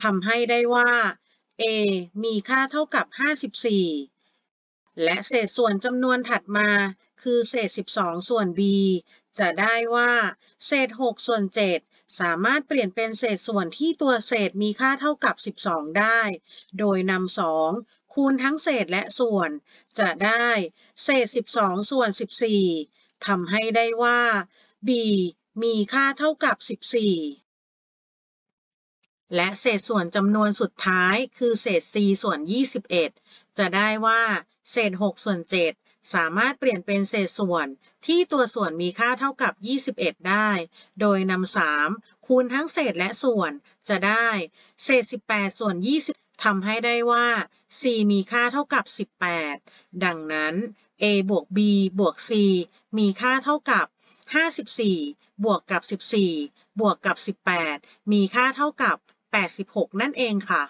ทำให้ได้ว่า a มีค่าเท่ากับ54และเศษส่วนจำนวนถัดมาคือเศษ12ส่วน b จะได้ว่าเศษ6ส่วน7สามารถเปลี่ยนเป็นเศษส่วนที่ตัวเศษมีค่าเท่ากับ12ได้โดยนำ2คูณทั้งเศษและส่วนจะได้เศษ12ส่วน14ทำให้ได้ว่า b มีค่าเท่ากับ14และเศษส่วนจำนวนสุดท้ายคือเศษ c ส่วน21จะได้ว่าเศษ6ส่วน7สามารถเปลี่ยนเป็นเศษส่วนที่ตัวส่วนมีค่าเท่ากับ21ได้โดยนำ3คูณทั้งเศษและส่วนจะได้เศษ18ส่วน20ทำให้ได้ว่า c มีค่าเท่ากับ18ดังนั้น a บวก b บวก c มีค่าเท่ากับ54บวกกับ14บวกกับ18มีค่าเท่ากับ86นั่นเองค่ะ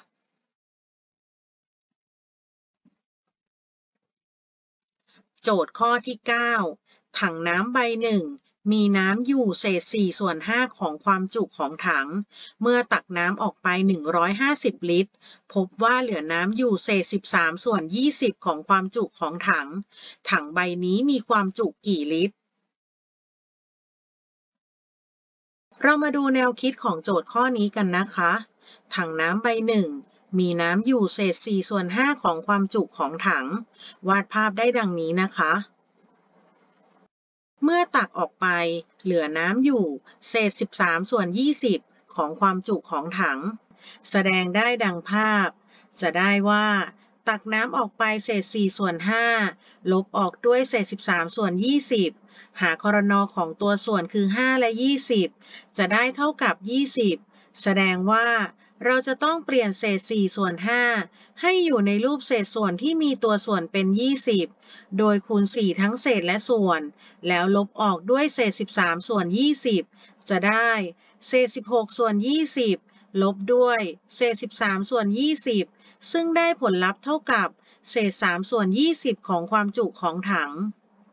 โจทย์ข้อที่9ถังน้ำใบหนึ่งมีน้ำอยู่เศษ4ส่วน5ของความจุของถังเมื่อตักน้ำออกไป150ลิตรพบว่าเหลือน้ำอยู่เศษ13ส่วน20ของความจุของถังใบนี้มีความจุกี่ลิตรเรามาดูแนวคิดของโจทย์ข้อนี้กันนะคะถังน้ำใบหนึ่งมีน้ำอยู่เศษ4ส่วน5ของความจุของถังวาดภาพได้ดังนี้นะคะเมื่อตักออกไปเหลือน้ำอยู่เศษ13ส่วน20ของความจุของถังแสดงได้ดังภาพจะได้ว่าตักน้ำออกไปเศษ4ส่วน5ลบออกด้วยเศษ13ส่วน20หาครน.ของตัวส่วนคือ5และ20จะได้เท่ากับ20แสดงว่าเราจะต้องเปลี่ยนเศษ4ส่วน5ให้อยู่ในรูปเศษส่วนที่มีตัวส่วนเป็น20โดยคูณ4ทั้งเศษและส่วนแล้วลบออกด้วยเศษ13ส่วน20จะได้เศษ16ส่วน20ลบด้วยเศษ13ส่วน20ซึ่งได้ผลลัพธ์เท่ากับเศษ3ส่วน20ของความจุของถัง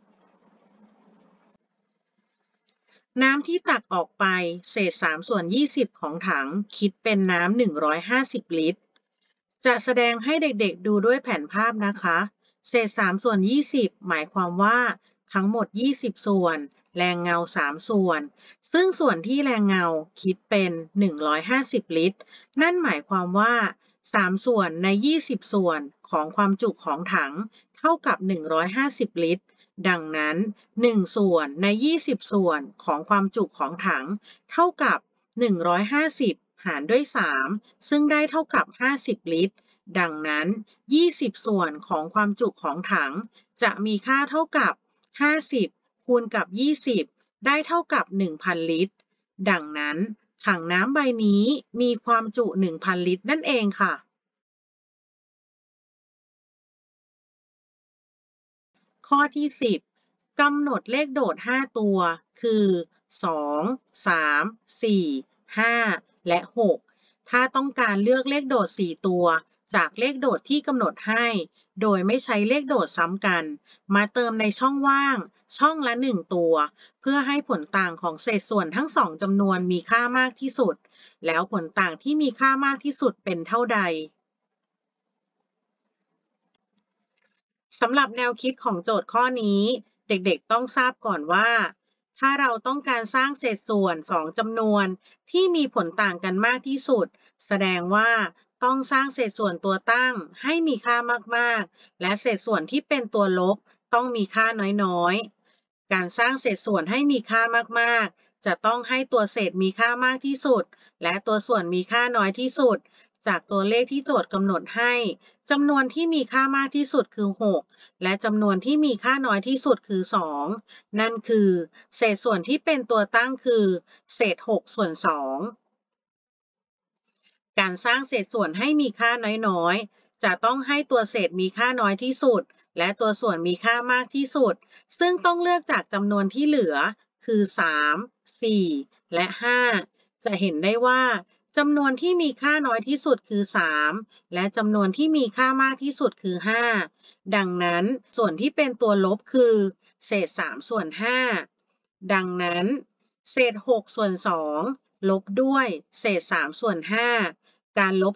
น้ำที่ตักออกไปเศษ3ส่วน20ของถังคิดเป็นน้ำ150ลิตรจะแสดงให้เด็กๆดูด้วยแผนภาพนะคะเศษ3ส่วน20หมายความว่าทั้งหมด20ส่วนแรงเงา3ส่วนซึ่งส่วนที่แรงเงาคิดเป็น150ลิตรนั่นหมายความว่า3ส่วนใน20ส่วนของความจุของถังเท่ากับ150ลิตรดังนั้น1ส่วนใน20ส่วนของความจุของถังเท่ากับ150หารด้วย3ซึ่งได้เท่ากับ50ลิตรดังนั้น20ส่วนของความจุของถังจะมีค่าเท่ากับ50คูณกับ20ได้เท่ากับ 1,000 ลิตรดังนั้นถังน้ำใบนี้มีความจุ 1,000 ลิตรนั่นเองค่ะข้อที่10กำหนดเลขโดด5ตัวคือ2 3 4 5และ6ถ้าต้องการเลือกเลขโดด4ตัวจากเลขโดดที่กำหนดให้โดยไม่ใช้เลขโดดซ้ำกันมาเติมในช่องว่างช่องละ1ตัวเพื่อให้ผลต่างของเศษส่วนทั้ง2จำนวนมีค่ามากที่สุดแล้วผลต่างที่มีค่ามากที่สุดเป็นเท่าใดสำหรับแนวคิดของโจทย์ข้อนี้เด็กๆต้องทราบก่อนว่าถ้าเราต้องการสร้างเศษส่วน2จำนวนที่มีผลต่างกันมากที่สุดแสดงว่าต้องสร้างเศษส่วนตัวตั้งให้มีค่ามากๆและเศษส่วนที่เป็นตัวลบต้องมีค่าน้อยๆการสร้างเศษส่วนให้มีค่ามากๆจะต้องให้ตัวเศษมีค่ามากที่สุดและตัวส่วนมีค่าน้อยที่สุดจากตัวเลขที่โจทย์กำหนดให้จำนวนที่มีค่ามากที่สุดคือ6และจำนวนที่มีค่าน้อยที่สุดคือ2นั่นคือเศษส่วนที่เป็นตัวตั้งคือเศษ6ส่วน2การสร้างเศษส่วนให้มีค่าน้อยๆจะต้องให้ตัวเศษมีค่าน้อยที่สุดและตัวส่วนมีค่ามากที่สุดซึ่งต้องเลือกจากจำนวนที่เหลือคือ3 4และ5จะเห็นได้ว่าจำนวนที่มีค่าน้อยที่สุดคือ3และจำนวนที่มีค่ามากที่สุดคือ5ดังนั้นส่วนที่เป็นตัวลบคือเศษ3ส่วน5ดังนั้นเศษ6ส่วน2ลบด้วยเศษ3ส่วน5การลบ